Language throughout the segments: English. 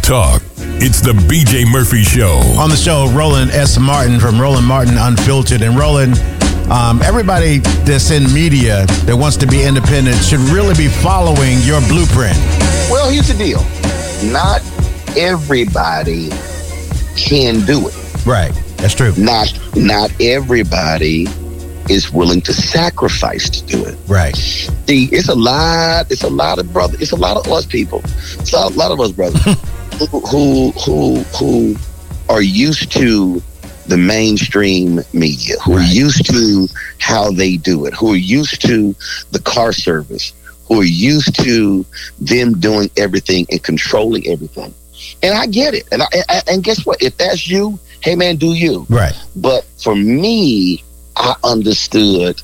talk. It's the BJ Murphy Show. On the show, Roland S. Martin from Roland Martin Unfiltered. And Roland, everybody that's in media that wants to be independent should really be following your blueprint. Well, here's the deal. Not everybody can do it. Right. That's true. Not everybody is willing to sacrifice to do it. Right. See, it's a lot of brothers. It's a lot of us people. It's a lot of us brothers who are used to the mainstream media, who are used to how they do it, who are used to the car service, who are used to them doing everything and controlling everything. And I get it. And guess what? If that's you, hey man, do you. Right. But for me, I understood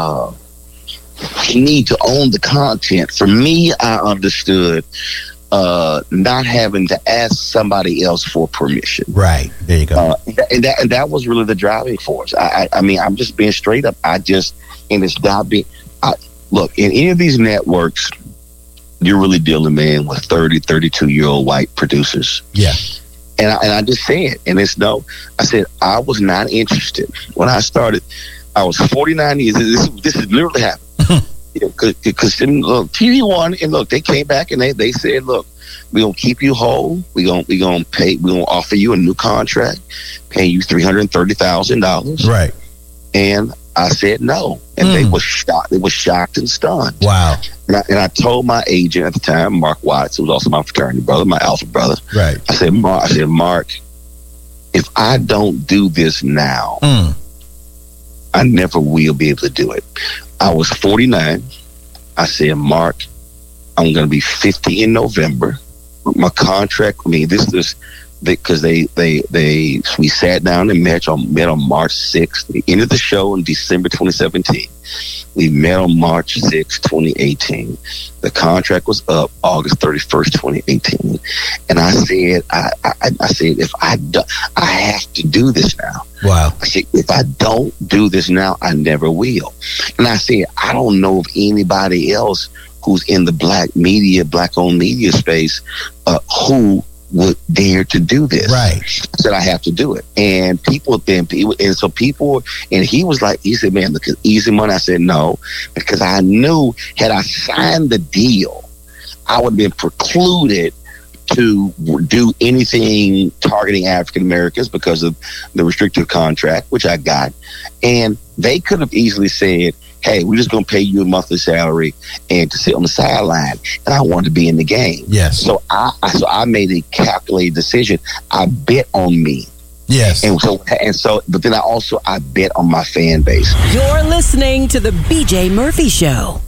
need to own the content. For me, I understood not having to ask somebody else for permission. Right. There you go. And that was really the driving force. I mean, I'm just being straight up. And it's not being, look, in any of these networks, you're really dealing, man, with 30, 32-year-old white producers. Yeah. And I just said, and it's no, I said, I was not interested. When I started, I was 49 years. This has literally happened. Because look, TV One, and look, they came back and they said, look, we're going to keep you whole. We're going to offer you a new contract, paying you $330,000. Right. And I said no. And they were shocked. They were shocked and stunned. Wow. And I told my agent at the time, Mark Watts, who was also my fraternity brother, my alpha brother. Right. I said, Mark, if I don't do this now, I never will be able to do it. I was 49. I said, Mark, I'm going to be 50 in November. My contract, I mean, this is because we sat down and met on March 6th. We ended the show in December 2017. We met on March 6th, 2018. The contract was up August 31st, 2018. And I said, I said, if I have to do this now. Wow. I said, if I don't do this now, I never will. And I said, I don't know of anybody else who's in the black-owned media space, who would dare to do this. Right. I said, I have to do it. And he was like, he said, man, look, easy money. I said, no, because I knew had I signed the deal, I would have been precluded to do anything targeting African Americans because of the restrictive contract, which I got. And they could have easily said, hey, we're just going to pay you a monthly salary and to sit on the sideline. And I wanted to be in the game. Yes. So I made a calculated decision. I bet on me. Yes. But then I bet on my fan base. You're listening to the BJ Murphy Show.